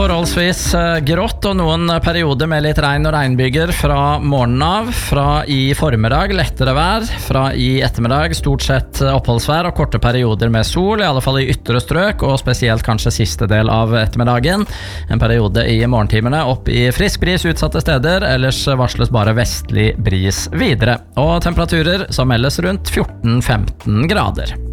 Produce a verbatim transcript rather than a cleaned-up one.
forholdsvis grått og noen perioder med litt regn og regnbyger fra morgenen av. Fra i formiddag lettere vær, fra i ettermiddag stort sett oppholdsvær og korte perioder med sol, i alle fall i ytre strøk, og spesielt kanskje siste del av ettermiddagen. En periode i morgentimene opp i frisk bris utsatte steder, ellers varsles bare vestlig bris videre. Og temperaturer som meldes rundt fjorten til femten grader.